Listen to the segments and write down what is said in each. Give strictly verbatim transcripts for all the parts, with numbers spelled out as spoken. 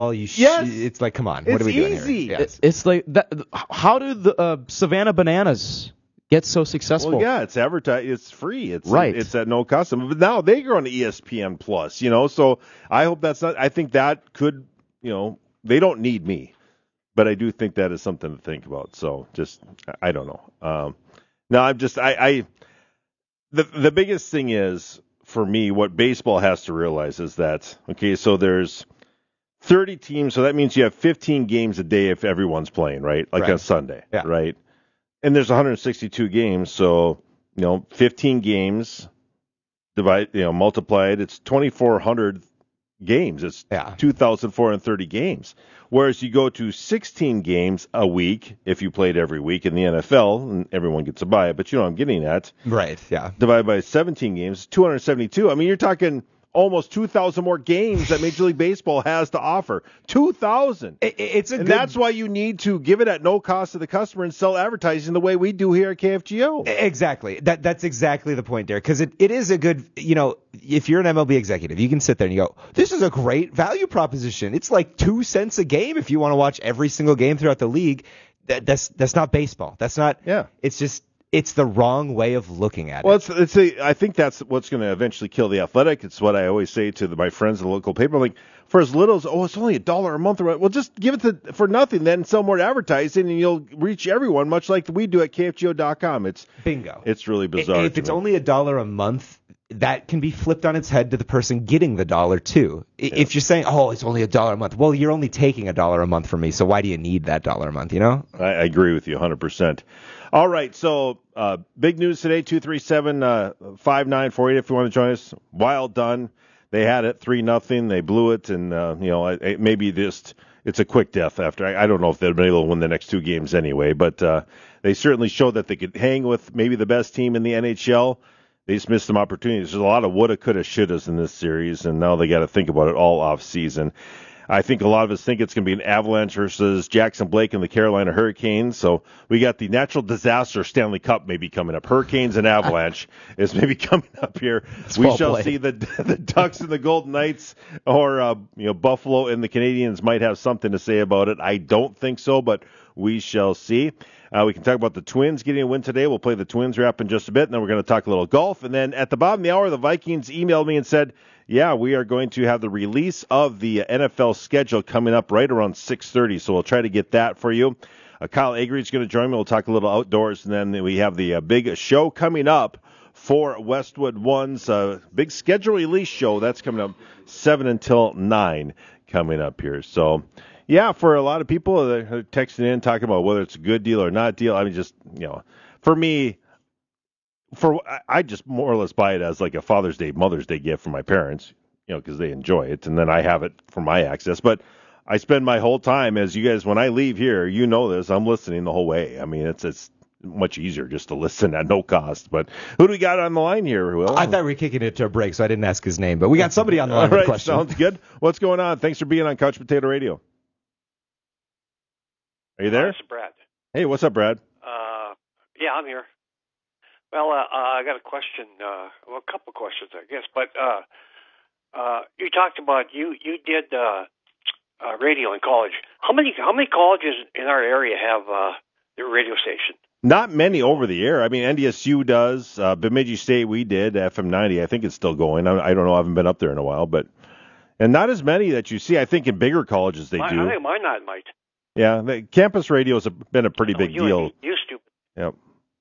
Oh, you sh- Yes. It's like, come on. It's What are we doing easy. here? It- It's like that. How did the uh, Savannah Bananas get so successful? Well, yeah, it's advertised. It's free. It's Right. It's at no cost. But now they go on to E S P N Plus. You know, so I hope that's not. I think that could. You know, they don't need me, but I do think that is something to think about. So just, I don't know. Um, no, I'm just, I, I. The the biggest thing is for me, what baseball has to realize is that okay, so there's thirty teams, so that means you have fifteen games a day if everyone's playing, right? Like Right. on Sunday, Yeah. right? And there's one hundred sixty-two games, so you know, fifteen games divide, you know, multiplied, it's twenty-four hundred games. It's Yeah. two thousand four hundred thirty games. Whereas you go to sixteen games a week if you played every week in the N F L, and everyone gets a bye. But you know, what I'm getting at. Right, yeah. Divided by seventeen games, two hundred seventy-two. I mean, you're talking almost two thousand more games that Major League Baseball has to offer. two thousand. It, it's a And good... that's why you need to give it at no cost to the customer and sell advertising the way we do here at K F G O. Exactly. That That's exactly the point, Derek, because it, it is a good, you know, if you're an M L B executive, you can sit there and you go, this is a great value proposition. It's like two cents a game if you want to watch every single game throughout the league. That, that's that's not baseball. That's not, Yeah. It's just, it's the wrong way of looking at Well, it. it's, it's a, I think that's what's going to eventually kill the Athletic. It's what I always say to the, my friends in the local paper. I'm like, for as little as, oh, it's only a dollar a month. Well, just give it to, for nothing, then sell more advertising, and you'll reach everyone, much like we do at K F G O dot com. It's Bingo. It's really bizarre. If to it's me. only a dollar a month, that can be flipped on its head to the person getting the dollar too. I If you're saying, oh, it's only a dollar a month, well, you're only taking a dollar a month from me, so why do you need that dollar a month, you know? I, I agree with you one hundred percent. All right, so uh, big news today, two three seven, five nine four eight if you want to join us. Wild done. They had it three nothing. They blew it, and, uh, you know, it, maybe just it's a quick death after. I, I don't know if they'll be able to win the next two games anyway, but uh, they certainly showed that they could hang with maybe the best team in the N H L. They just missed some opportunities. There's a lot of woulda, coulda, shouldas in this series, and now they got to think about it all off season. I think a lot of us think it's going to be an Avalanche versus Jackson Blake and the Carolina Hurricanes. So we got the natural disaster Stanley Cup maybe coming up. Hurricanes and Avalanche is maybe coming up here. It's we well shall played. see the the Ducks and the Golden Knights, or uh, you know, Buffalo and the Canadians might have something to say about it. I don't think so, but we shall see. Uh, we can talk about the Twins getting a win today. We'll play the Twins wrap in just a bit, and then we're going to talk a little golf. And then at the bottom of the hour, the Vikings emailed me and said, yeah, we are going to have the release of the N F L schedule coming up right around six thirty, so we'll try to get that for you. Uh, Kyle Agri is going to join me. We'll talk a little outdoors, and then we have the uh, big show coming up for Westwood One's uh, big schedule release show. That's coming up seven until nine coming up here. So, yeah, for a lot of people that are texting in talking about whether it's a good deal or not deal, I mean, just, you know, for me, for I just more or less buy it as like a Father's Day, Mother's Day gift for my parents, you know, because they enjoy it, and then I have it for my access. But I spend my whole time, as you guys, when I leave here, you know this, I'm listening the whole way. I mean, it's it's much easier just to listen at no cost. But who do we got on the line here, Will? I thought we were kicking it to a break, so I didn't ask his name, but we got somebody on the line All with right, a question. sounds good. What's going on? Thanks for being on Couch Potato Radio. Are you there? Uh, it's Brad. Hey, what's up, Brad? Uh, yeah, I'm here. Well, uh, uh, I got a question. Uh, well, a couple questions, I guess. But uh, uh, you talked about you you did uh, uh, radio in college. How many how many colleges in our area have uh, their radio station? Not many over the air. I mean, N D S U does. Uh, Bemidji State, we did. F M ninety, I think it's still going. I, I don't know. I haven't been up there in a while. but And not as many that you see. I think in bigger colleges they I, do. I think mine not might. Yeah, the campus radio has been a pretty No, big you, deal. You stupid. Yep.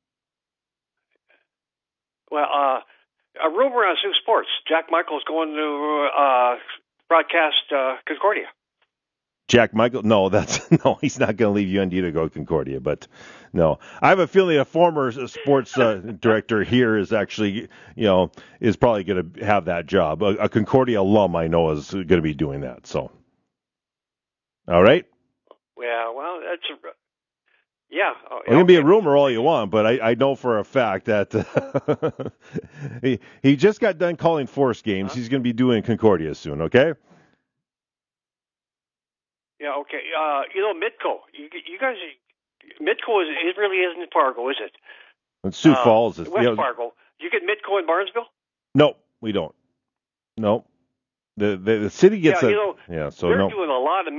Well, uh, a rumor on Sioux Sports. Jack Michael's going to uh, broadcast uh, Concordia. Jack Michael? No, that's no. He's not going to leave U N D to go to Concordia. But no, I have a feeling a former sports uh, director here is actually, you know, is probably going to have that job. A, a Concordia alum, I know, is going to be doing that. So, all right. Yeah, well, that's a, yeah. Well, it can be a rumor all you want, but I, I know for a fact that uh, he he just got done calling Force games. Huh? He's going to be doing Concordia soon. Okay. Yeah, okay. Uh, you know, Midco. You, you guys, Midco is it really isn't Fargo, is it? And Sioux uh, Falls is West you know, Fargo. You get Midco in Barnesville? No, we don't. No, the the, the city gets yeah, a you know, yeah. So they're no. doing a lot of